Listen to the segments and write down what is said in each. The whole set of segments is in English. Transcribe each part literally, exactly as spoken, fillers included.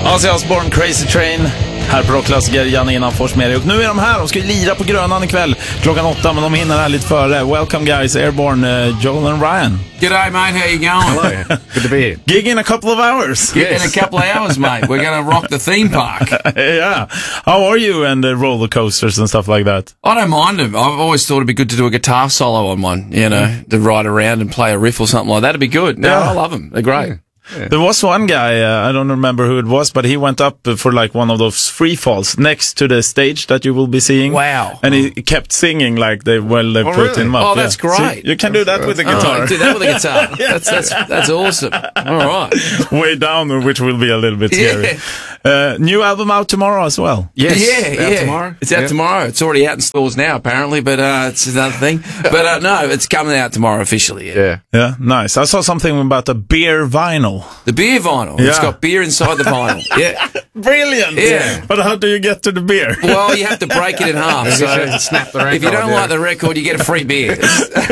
Ozzy Osbourne, Crazy Train. Här på Rockklassiker, Janne Innanfors med dig. Och nu är de här, de ska ju lira på Grönan ikväll klockan åtta, men de hinner här lite före. Welcome guys, Airborne, uh, Joel and Ryan. G'day mate, how you going? Hello, good to be here. Gig in a couple of hours. Gig in a couple of hours, mate. We're going to rock the theme park. Yeah. How are you and the roller coasters and stuff like that? I don't mind them. I've always thought it'd be good to do a guitar solo on one, you know, to ride around and play a riff or something like that. That'd be good. No, Yeah. I love them. They're great. Yeah. Yeah. There was one guy, uh, I don't remember who it was, but he went up for like one of those free falls next to the stage that you will be seeing. Wow. And he kept singing like they, well, they Oh, put really? him up. Oh, that's yeah. great. So you can do that with the guitar. Oh, do that with a guitar. That's that's that's awesome. All right. Way down, which will be a little bit scary. Yeah. Uh, new album out tomorrow as well. Yes. Yeah, Out yeah. tomorrow. It's out Yeah. tomorrow. It's already out in stores now, apparently, but uh, it's another thing. But uh, no, it's coming out tomorrow officially. Yeah. Yeah. Yeah, nice. I saw something about a beer vinyl. The beer vinyl. Yeah. It's got beer inside the vinyl. Yeah. Brilliant. Yeah. But how do you get to the beer? Well, you have to break it in half. So Snap the if you don't record, like the record, you get a free beer.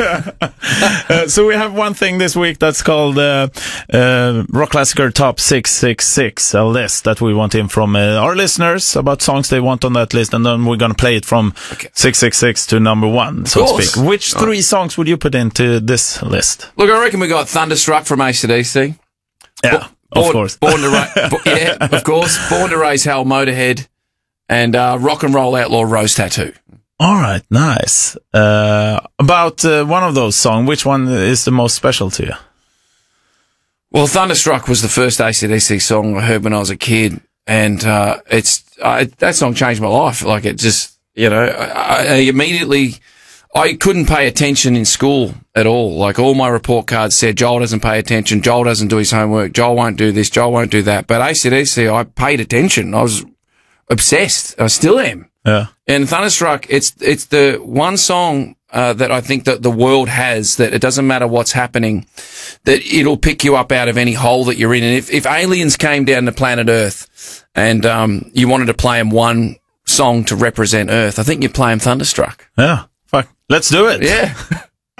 uh, so we have one thing this week that's called uh, uh, Rock Classicer Top six six six, a list that we want in from uh, our listeners about songs they want on that list, and then we're going to play it from Okay. six six six to number one, so to course. speak. Which three songs would you put into this list? Look, I reckon we got Thunderstruck from A C D C. Yeah, Born, of course. Born to ra- bo- yeah, of course. Born to Raise Hell, Motorhead, and uh, Rock and Roll Outlaw, Rose Tattoo. All right, nice. Uh, about uh, one of those songs, which one is the most special to you? Well, Thunderstruck was the first A C D C song I heard when I was a kid, and uh, it's I, that song changed my life. Like it just, you know, I, I immediately I couldn't pay attention in school at all. Like all my report cards said, Joel doesn't pay attention, Joel doesn't do his homework, Joel won't do this, Joel won't do that. But A C D C, I paid attention. I was obsessed. I still am. Yeah. And Thunderstruck, it's it's the one song uh, that I think that the world has, that it doesn't matter what's happening, that it'll pick you up out of any hole that you're in. And if, if aliens came down to planet Earth and um, you wanted to play them one song to represent Earth, I think you'd play them Thunderstruck. Yeah. Fuck. Let's do it. Yeah.